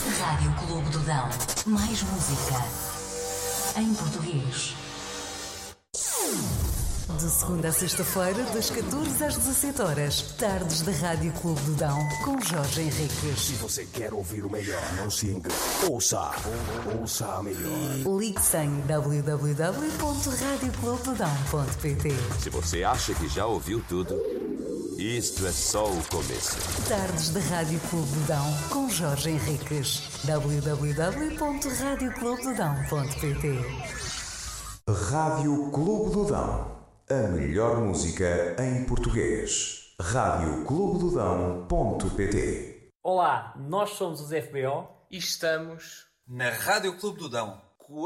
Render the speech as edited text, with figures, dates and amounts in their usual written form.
Rádio Clube do Dão. Mais música em português. De segunda a sexta-feira, das 14 às 17 horas, tardes da Rádio Clube do Dão, com Jorge Henriques. Se você quer ouvir o melhor, não se engane. Ouça a melhor. Ligue-se em www.radioclubedodão.pt. Se você acha que já ouviu tudo, isto é só o começo. Tardes da Rádio Clube do Dão, com Jorge Henriques. www.radioclubedodão.pt. Rádio Clube do Dão. A melhor música em português. radioclubedodão.pt. Olá, nós somos os FBO e estamos na Rádio Clube do Dão.